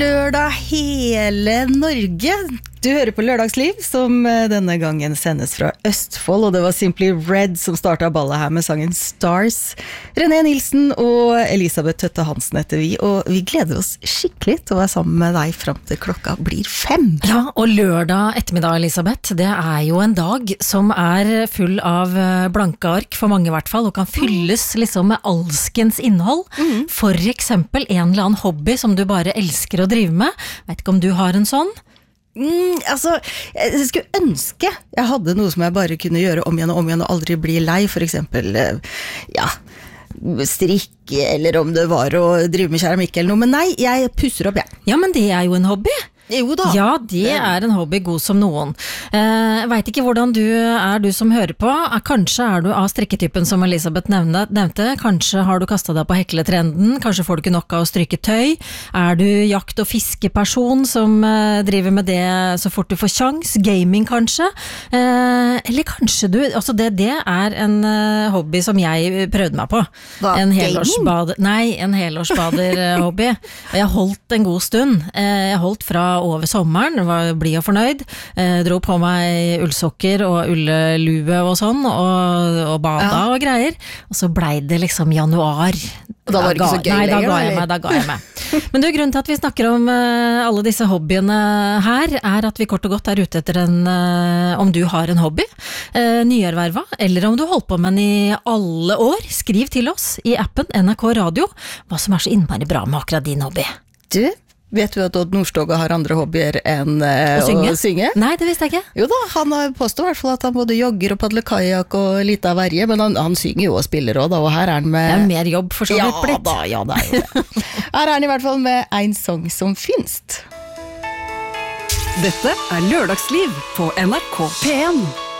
lørdag hele Norge. Du hører på Lørdagsliv, som denne gangen sendes fra Østfold, og det var Simply Red som startet ballet her med sangen Stars. René Nilsen og Elisabeth Tøtte Hansen heter vi, og vi gleder oss skikkelig til å være sammen med deg frem til klokka blir 5. Ja, og lørdag ettermiddag, Elisabeth, det er jo en dag som er full av blanke ark, for mange i hvert fall, og kan fylles liksom med alskens innhold. For eksempel en eller annen hobby som du bare elsker å drive med. Vet ikke om du har en sånn? Altså, jeg skulle ønske jeg hadde noe som jeg bare kunne gjøre om igjen og aldri bli lei, for eksempel, strikke, eller om det var å drive med keramikk eller noe, men nei, jeg pusser opp, jeg. Ja, men det er jo en hobby. Jo da. Ja, det er en hobby god som noen. Jeg vet ikke hvordan du som hører på. Kanskje er du av strikketypen som Elisabeth nevnte. Kanskje har du kastet deg på hekletrenden. Kanskje får du ikke nok av å stryke tøy. Er du jakt- og fiskeperson som driver med det så fort du får sjans? Gaming kanskje? Eller kanskje altså det er en hobby som jeg prøvde meg på. Hva? En helårsbader-hobby. Og jeg holdt en god stund. Jeg holdt fra over sommeren, var blid og fornøyd, dro på meg ullsokker og ullelue og sånn, og bada og greier, og så ble det liksom januar. Da var det ikke så gøy lenger, da ga jeg meg. Men grunnen til at vi snakker om alle disse hobbyene her, er at vi kort og godt er ute etter om du har en hobby, nyerverva, eller om du holdt på med den i alle år. Skriv til oss i appen NRK Radio, hva som er så innmari bra med akkurat din hobby. Du, vet du at Odd Nordstoga har andre hobbyer enn å synge? Nei, det visste jeg ikke. Jo da, han har påstått i hvert fall at han både jogger og padler kajak og litt av verje, men han synger jo og spiller også da, og her er han med... Det er mer jobb for så vidt blitt. Ja, det er jo det. Her er han i hvert fall med en sang som finst. Dette er Lørdagsliv på NRK P1.